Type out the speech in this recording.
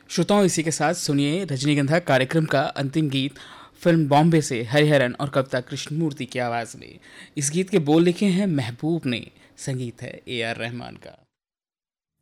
श्रोताओं, इसी के साथ सुनिए रजनीगंधा कार्यक्रम का अंतिम गीत फिल्म बॉम्बे से हरिहरन और कविता कृष्णमूर्ति की आवाज़ में। इस गीत के बोल लिखे हैं महबूब ने, संगीत है AR रहमान का।